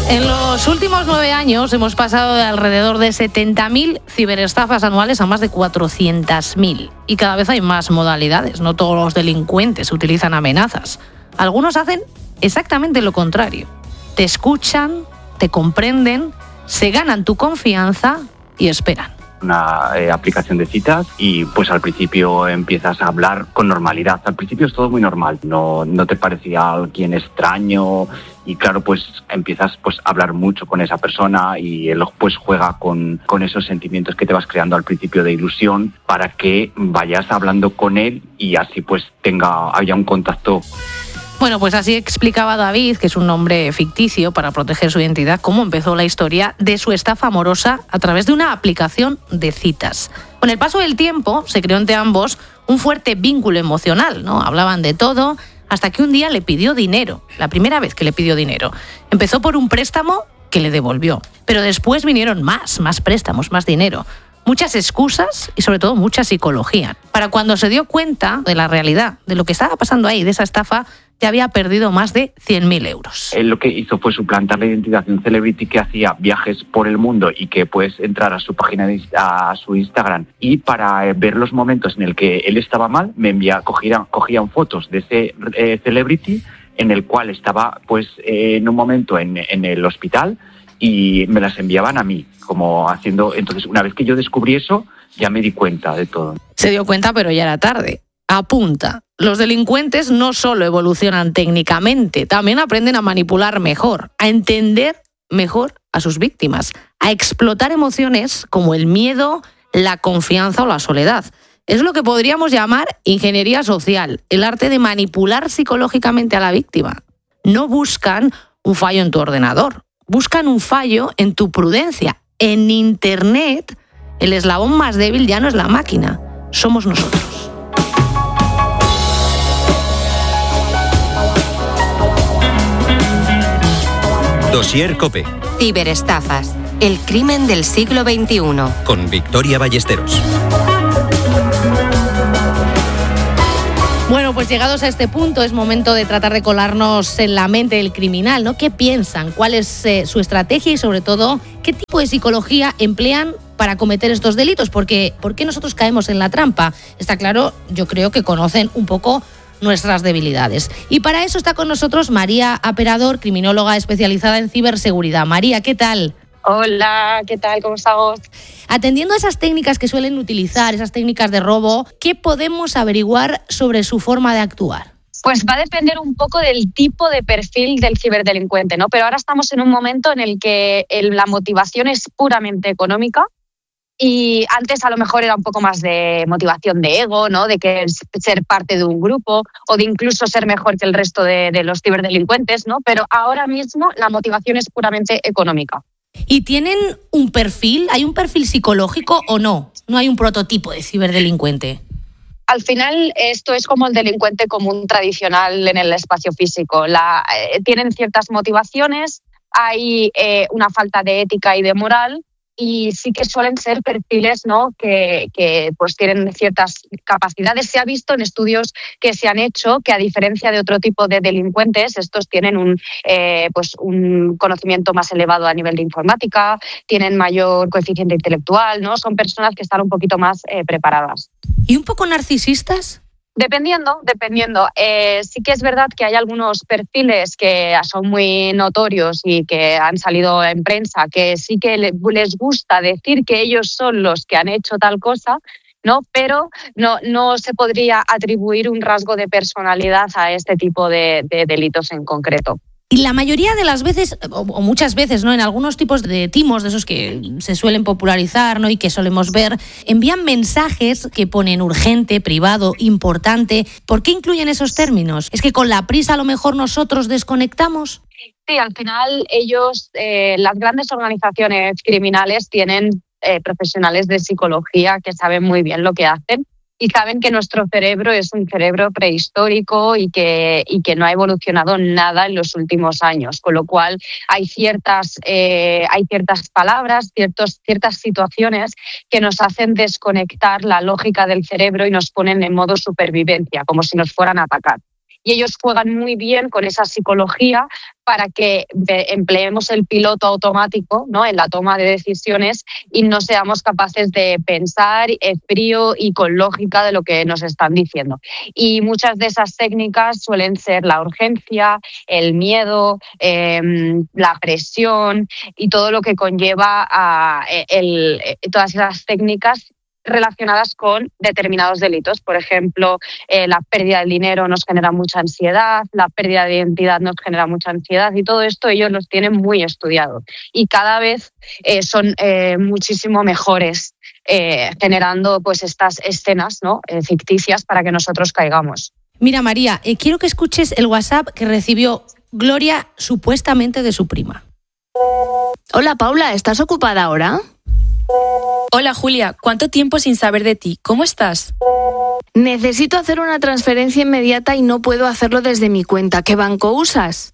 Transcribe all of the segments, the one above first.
En los últimos 9 años hemos pasado de alrededor de 70.000 ciberestafas anuales a más de 400.000. Y cada vez hay más modalidades. No todos los delincuentes utilizan amenazas. Algunos hacen exactamente lo contrario. Te escuchan, te comprenden, se ganan tu confianza y esperan. Una aplicación de citas y pues al principio empiezas a hablar con normalidad. Al principio es todo muy normal, no te parecía alguien extraño y claro, pues empiezas pues a hablar mucho con esa persona y él pues juega con esos sentimientos que te vas creando al principio de ilusión para que vayas hablando con él y así pues haya un contacto. Bueno, pues así explicaba David, que es un nombre ficticio para proteger su identidad, cómo empezó la historia de su estafa amorosa a través de una aplicación de citas. Con el paso del tiempo se creó entre ambos un fuerte vínculo emocional, ¿no? Hablaban de todo, hasta que un día le pidió dinero, la primera vez que le pidió dinero. Empezó por un préstamo que le devolvió, pero después vinieron más préstamos, más dinero. Muchas excusas y sobre todo mucha psicología. Para cuando se dio cuenta de la realidad, de lo que estaba pasando ahí, de esa estafa, ya había perdido más de 100.000 euros. Él lo que hizo fue suplantar la identidad de un celebrity que hacía viajes por el mundo y que puedes entrar a su página, a su Instagram, y para ver los momentos en el que él estaba mal, cogían fotos de ese celebrity en el cual estaba pues en un momento en el hospital y me las enviaban a mí, como haciendo. Entonces, una vez que yo descubrí eso, ya me di cuenta de todo. Se dio cuenta, pero ya era tarde. Apunta. Los delincuentes no solo evolucionan técnicamente, también aprenden a manipular mejor, a entender mejor a sus víctimas, a explotar emociones como el miedo, la confianza o la soledad. Es lo que podríamos llamar ingeniería social, el arte de manipular psicológicamente a la víctima. No buscan un fallo en tu ordenador, buscan un fallo en tu prudencia. En Internet, el eslabón más débil ya no es la máquina, somos nosotros. Dossier COPE. Ciberestafas. El crimen del siglo XXI. Con Victoria Ballesteros. Bueno, pues llegados a este punto es momento de tratar de colarnos en la mente del criminal, ¿no? ¿Qué piensan? ¿Cuál es su estrategia? Y sobre todo, ¿qué tipo de psicología emplean para cometer estos delitos? Porque ¿por qué nosotros caemos en la trampa? Está claro, yo creo que conocen un poco nuestras debilidades. Y para eso está con nosotros María Aperador, criminóloga especializada en ciberseguridad. María, ¿qué tal? Hola, ¿qué tal? ¿Cómo estamos? Atendiendo a esas técnicas que suelen utilizar, esas técnicas de robo, ¿qué podemos averiguar sobre su forma de actuar? Pues va a depender un poco del tipo de perfil del ciberdelincuente, ¿no? Pero ahora estamos en un momento en el que la motivación es puramente económica. Y antes a lo mejor era un poco más de motivación de ego, ¿no? De querer ser parte de un grupo o de incluso ser mejor que el resto de los ciberdelincuentes, ¿no? Pero ahora mismo la motivación es puramente económica. ¿Y tienen un perfil? ¿Hay un perfil psicológico o no? ¿No hay un prototipo de ciberdelincuente? Al final esto es como el delincuente común tradicional en el espacio físico. Tienen ciertas motivaciones, hay una falta de ética y de moral. Y sí que suelen ser perfiles, ¿no? que pues tienen ciertas capacidades. Se ha visto en estudios que se han hecho que, a diferencia de otro tipo de delincuentes, estos tienen un conocimiento más elevado a nivel de informática, tienen mayor coeficiente intelectual, ¿no? Son personas que están un poquito más preparadas. ¿Y un poco narcisistas? Dependiendo. Sí que es verdad que hay algunos perfiles que son muy notorios y que han salido en prensa, que sí que les gusta decir que ellos son los que han hecho tal cosa, ¿no? Pero no se podría atribuir un rasgo de personalidad a este tipo de delitos en concreto. Y la mayoría de las veces, o muchas veces, ¿no? En algunos tipos de timos, de esos que se suelen popularizar, ¿no? Y que solemos ver, envían mensajes que ponen urgente, privado, importante. ¿Por qué incluyen esos términos? ¿Es que con la prisa a lo mejor nosotros desconectamos? Sí, al final ellos, las grandes organizaciones criminales tienen profesionales de psicología que saben muy bien lo que hacen. Y saben que nuestro cerebro es un cerebro prehistórico y que no ha evolucionado nada en los últimos años, con lo cual hay ciertas palabras, ciertas situaciones que nos hacen desconectar la lógica del cerebro y nos ponen en modo supervivencia, como si nos fueran a atacar. Y ellos juegan muy bien con esa psicología para que empleemos el piloto automático, ¿no?, en la toma de decisiones y no seamos capaces de pensar frío y con lógica de lo que nos están diciendo. Y muchas de esas técnicas suelen ser la urgencia, el miedo, la presión y todo lo que conlleva todas esas técnicas relacionadas con determinados delitos. Por ejemplo, la pérdida del dinero nos genera mucha ansiedad, la pérdida de identidad nos genera mucha ansiedad y todo esto ellos los tienen muy estudiado y cada vez son muchísimo mejores generando pues estas escenas, ¿no?, ficticias para que nosotros caigamos. Mira, María, quiero que escuches el WhatsApp que recibió Gloria supuestamente de su prima. Hola, Paula, ¿estás ocupada ahora? Hola, Julia, ¿cuánto tiempo sin saber de ti? ¿Cómo estás? Necesito hacer una transferencia inmediata y no puedo hacerlo desde mi cuenta. ¿Qué banco usas?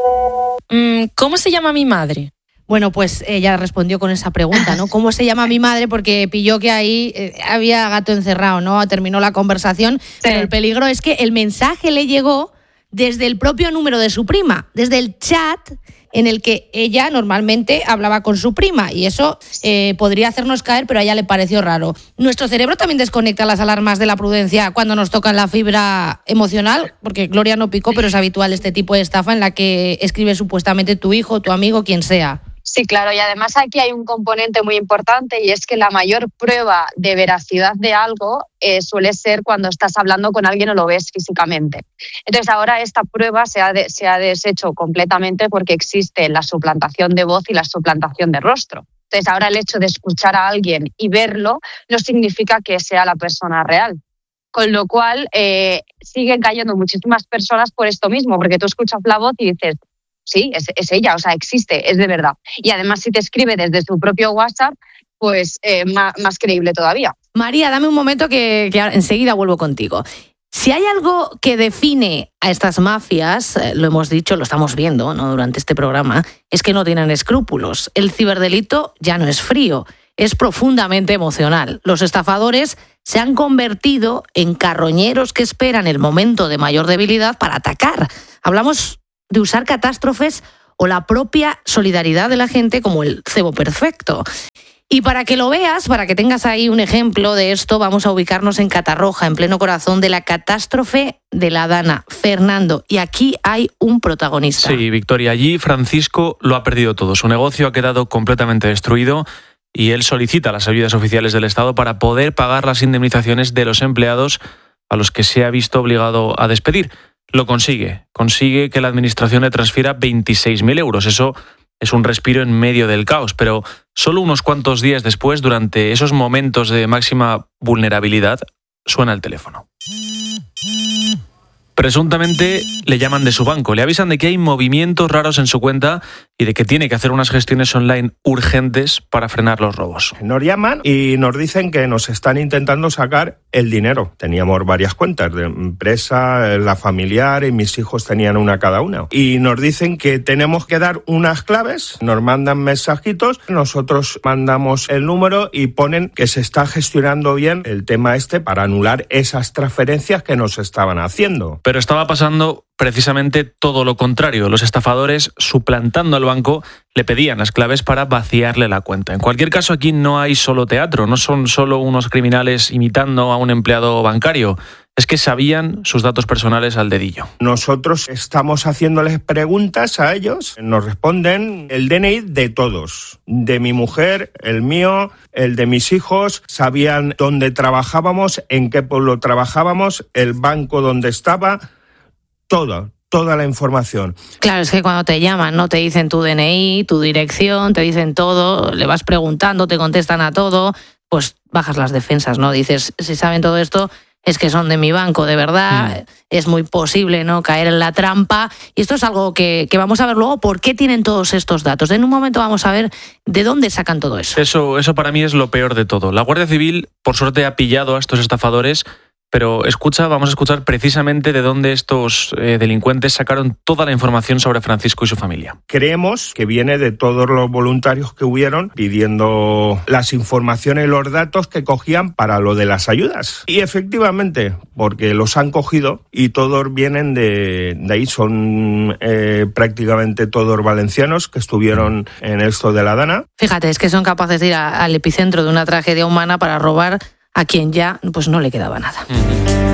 ¿Cómo se llama mi madre? Bueno, pues ella respondió con esa pregunta, ¿no? ¿Cómo se llama mi madre? Porque pilló que ahí había gato encerrado, ¿no? Terminó la conversación, sí. Pero el peligro es que el mensaje le llegó desde el propio número de su prima, desde el chat en el que ella normalmente hablaba con su prima y eso podría hacernos caer, pero a ella le pareció raro. Nuestro cerebro también desconecta las alarmas de la prudencia cuando nos tocan la fibra emocional, porque Gloria no picó, pero es habitual este tipo de estafa en la que escribe supuestamente tu hijo, tu amigo, quien sea. Sí, claro, y además aquí hay un componente muy importante y es que la mayor prueba de veracidad de algo suele ser cuando estás hablando con alguien o lo ves físicamente. Entonces ahora esta prueba se ha deshecho completamente porque existe la suplantación de voz y la suplantación de rostro. Entonces ahora el hecho de escuchar a alguien y verlo no significa que sea la persona real. Con lo cual siguen cayendo muchísimas personas por esto mismo, porque tú escuchas la voz y dices, sí, es ella, o sea, existe, es de verdad. Y además si te escribe desde su propio WhatsApp, pues más creíble todavía. María, dame un momento que enseguida vuelvo contigo. Si hay algo que define a estas mafias, lo hemos dicho, lo estamos viendo, ¿no?, durante este programa, es que no tienen escrúpulos. El ciberdelito ya no es frío, es profundamente emocional. Los estafadores se han convertido en carroñeros que esperan el momento de mayor debilidad para atacar. Hablamos de usar catástrofes o la propia solidaridad de la gente como el cebo perfecto. Y para que lo veas, para que tengas ahí un ejemplo de esto, vamos a ubicarnos en Catarroja, en pleno corazón de la catástrofe de la Dana. Fernando, y aquí hay un protagonista. Sí, Victoria, allí Francisco lo ha perdido todo. Su negocio ha quedado completamente destruido y él solicita las ayudas oficiales del Estado para poder pagar las indemnizaciones de los empleados a los que se ha visto obligado a despedir. Lo consigue que la administración le transfiera 26.000 euros. Eso es un respiro en medio del caos, pero solo unos cuantos días después, durante esos momentos de máxima vulnerabilidad, suena el teléfono. Presuntamente le llaman de su banco, le avisan de que hay movimientos raros en su cuenta y de que tiene que hacer unas gestiones online urgentes para frenar los robos. Nos llaman y nos dicen que nos están intentando sacar el dinero. Teníamos varias cuentas de empresa, la familiar y mis hijos tenían una cada una. Y nos dicen que tenemos que dar unas claves, nos mandan mensajitos, nosotros mandamos el número y ponen que se está gestionando bien el tema para anular esas transferencias que nos estaban haciendo. Pero estaba pasando precisamente todo lo contrario. Los estafadores, suplantando al banco, le pedían las claves para vaciarle la cuenta. En cualquier caso, aquí no hay solo teatro, no son solo unos criminales imitando a un empleado bancario. Es que sabían sus datos personales al dedillo. Nosotros estamos haciéndoles preguntas a ellos, nos responden el DNI de todos, de mi mujer, el mío, el de mis hijos, sabían dónde trabajábamos, en qué pueblo trabajábamos, el banco donde estaba, toda la información. Claro, es que cuando te llaman, no te dicen tu DNI, tu dirección, te dicen todo, le vas preguntando, te contestan a todo, pues bajas las defensas, ¿no? Dices, si saben todo esto, es que son de mi banco, de verdad, es muy posible, ¿no?, caer en la trampa. Y esto es algo que vamos a ver luego, ¿por qué tienen todos estos datos? En un momento vamos a ver de dónde sacan todo eso. Eso para mí es lo peor de todo. La Guardia Civil, por suerte, ha pillado a estos estafadores, Pero vamos a escuchar precisamente de dónde estos delincuentes sacaron toda la información sobre Francisco y su familia. Creemos que viene de todos los voluntarios que hubieron pidiendo las informaciones y los datos que cogían para lo de las ayudas. Y efectivamente, porque los han cogido y todos vienen de ahí, son prácticamente todos valencianos que estuvieron en esto de la Dana. Fíjate, es que son capaces de ir al epicentro de una tragedia humana para robar a quien ya pues no le quedaba nada.